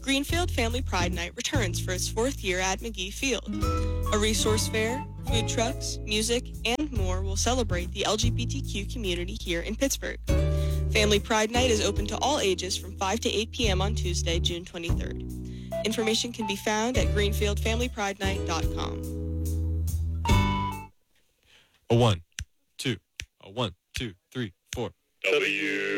Greenfield Family Pride Night returns for its fourth year at McGee Field. A resource fair, food trucks, music, and more will celebrate the LGBTQ community here in Pittsburgh. Family Pride Night is open to all ages from 5 to 8 p.m. on Tuesday, June 23rd. Information can be found at greenfieldfamilypridenight.com. A 1, 2, a 1, 2, 3, 4. W.